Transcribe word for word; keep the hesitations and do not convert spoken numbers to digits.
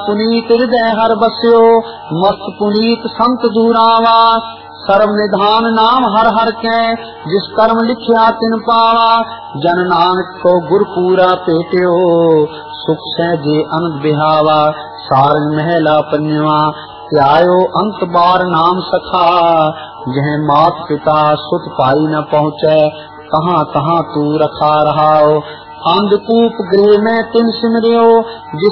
पुनीत हृदय हर बस्यो, मस्त पुनीत संत दूरावा। सर्व निधान नाम हर हर के, जिस कर्म लिखिया तिन पावा। जन नानक को गुर पूरा पेट्यो, सुख सहजे अनंत बिहावा। सारंग महला पंजवा, त्यायो अंत बार नाम सखा। जह मात पिता सुत पाई न पहुँचे, कहाँ कहाँ तू रखा रहाओ। अंधकूप गृह में तिन सिमरियो, जिस